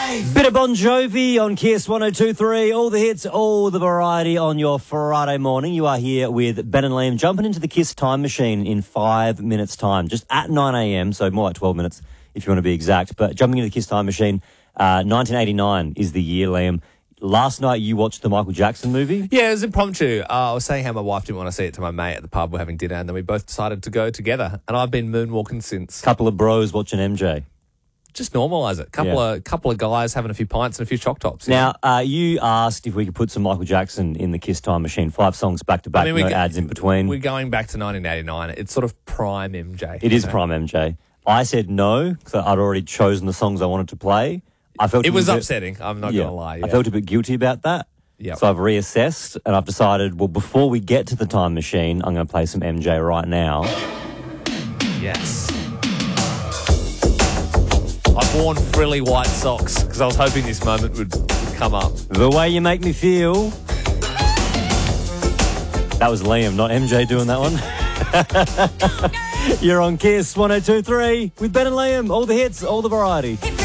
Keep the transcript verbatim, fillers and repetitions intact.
Bit of Bon Jovi on Kiss one oh two point three. All the hits, all the variety on your Friday morning. You are here with Ben and Liam, jumping into the Kiss time machine in five minutes' time, just at nine a.m, so more like twelve minutes if you want to be exact. But jumping into the Kiss time machine, uh, nineteen eighty-nine is the year, Liam. Last night you watched the Michael Jackson movie? Yeah, it was impromptu. Uh, I was saying how my wife didn't want to see it to my mate at the pub. We're having dinner, and then we both decided to go together. And I've been moonwalking since. Couple of bros watching M J. Just normalise it. Couple Yeah. of couple of guys having a few pints and a few choc tops. Now, uh, you asked if we could put some Michael Jackson in the Kiss time machine. Five songs back to back, no we go- ads in between. We're going back to nineteen eighty-nine. It's sort of prime M J. It is you know? prime M J. I said no because I'd already chosen the songs I wanted to play. I felt It a was bit- upsetting. I'm not Yeah. going to lie. Yeah. I felt a bit guilty about that. Yep. So I've reassessed and I've decided, well, before we get to the time machine, I'm going to play some M J right now. Yes. I've worn frilly white socks because I was hoping this moment would, would come up. The Way You Make Me Feel. That was Liam, not M J doing that one. You're on Kiss one oh two point three with Ben and Liam. All the hits, all the variety.